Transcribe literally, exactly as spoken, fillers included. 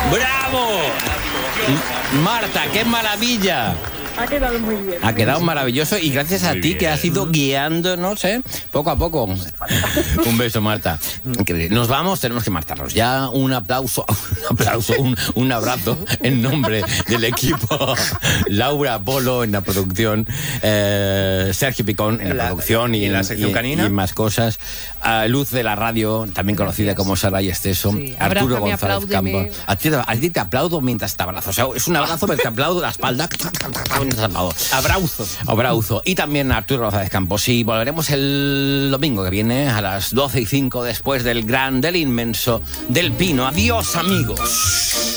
¡Bravo! Marta, qué maravilla. Ha quedado muy bien. Ha quedado maravilloso y gracias a Muy ti bien. que has ido guiándonos, ¿eh? Poco a poco. Un beso, Marta. Increíble. Nos vamos, tenemos que marcharnos. Ya un aplauso, un aplauso, un, un abrazo en nombre del equipo. Laura Polo en la producción, eh, Sergio Picón en la, La- producción y, y en la sección y- canina. y en más cosas. A Luz de la radio, también conocida como Saray Esteso. Sí, Arturo abrázame, González apláudeme. Campos. A ti, a ti te aplaudo mientras te abrazo. O sea, es un abrazo, pero te aplaudo la espalda. Mientras te aplaudo. Abrauzo. Abrauzo. Y también a Arturo González Campos. Y volveremos el domingo que viene a las doce y cinco después del gran, del inmenso, del Pino. Adiós, amigos.